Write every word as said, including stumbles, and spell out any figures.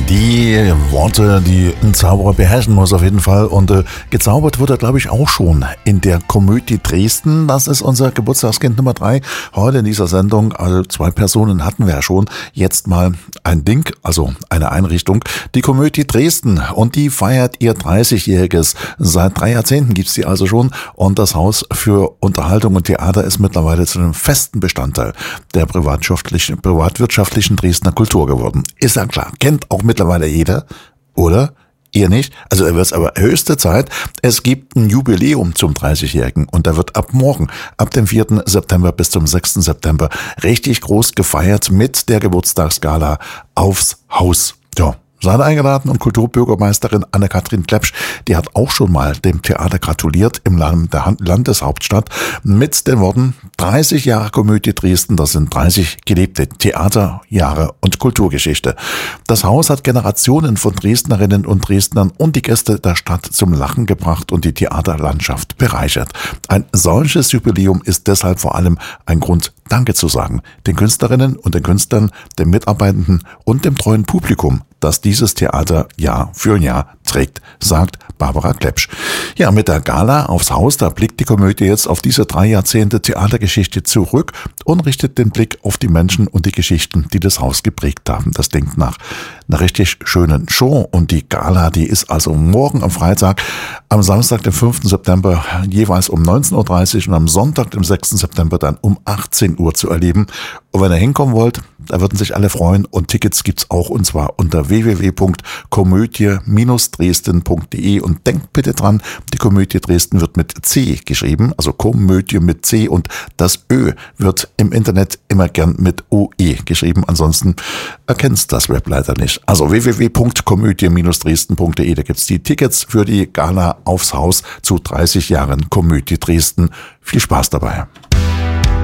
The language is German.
Die Worte, die ein Zauberer beherrschen muss auf jeden Fall. Und äh, gezaubert wurde er, glaube ich, auch schon in der Komödie Dresden. Das ist unser Geburtstagskind Nummer drei heute in dieser Sendung. Also zwei Personen hatten wir ja schon. Jetzt mal ein Ding, also eine Einrichtung. Die Komödie Dresden. Und die feiert ihr dreißigjähriges. Seit drei Jahrzehnten gibt's die also schon. Und das Haus für Unterhaltung und Theater ist mittlerweile zu einem festen Bestandteil der privatwirtschaftlichen, privatwirtschaftlichen Dresdner Kultur geworden. Ist ja klar. Kennt auch mittlerweile jeder, oder? Ihr nicht? Also es wird aber höchste Zeit. Es gibt ein Jubiläum zum dreißigjährigen und da wird ab morgen, ab dem vierten September bis zum sechsten September richtig groß gefeiert mit der Geburtstagsgala aufs Haus. Ja. Seid eingeladen und Kulturbürgermeisterin Anne-Kathrin Klepsch, die hat auch schon mal dem Theater gratuliert im Land der Landeshauptstadt mit den Worten dreißig Jahre Komödie Dresden, das sind dreißig gelebte Theaterjahre und Kulturgeschichte. Das Haus hat Generationen von Dresdnerinnen und Dresdnern und die Gäste der Stadt zum Lachen gebracht und die Theaterlandschaft bereichert. Ein solches Jubiläum ist deshalb vor allem ein Grund, Danke zu sagen, den Künstlerinnen und den Künstlern, den Mitarbeitenden und dem treuen Publikum, das dieses Theater Jahr für Jahr trägt, sagt Barbara Klepsch. Ja, mit der Gala aufs Haus, da blickt die Komödie jetzt auf diese drei Jahrzehnte Theatergeschichte zurück und richtet den Blick auf die Menschen und die Geschichten, die das Haus geprägt haben. Das klingt nach einer richtig schönen Show und die Gala, die ist also morgen am Freitag, am Samstag, dem fünften September jeweils um neunzehn Uhr dreißig und am Sonntag, dem sechsten September dann um achtzehn Uhr zu erleben. Und wenn ihr hinkommen wollt, da würden sich alle freuen und Tickets gibt's auch und zwar unter w w w punkt komödie Dresden punkt d e und denkt bitte dran, die Komödie Dresden wird mit C geschrieben, also Komödie mit C und das Ö wird im Internet immer gern mit O E geschrieben, ansonsten erkennt's das Web leider nicht. Also w w w punkt komödie Dresden punkt d e, da gibt's die Tickets für die Gala aufs Haus zu dreißig Jahren Komödie Dresden. Viel Spaß dabei.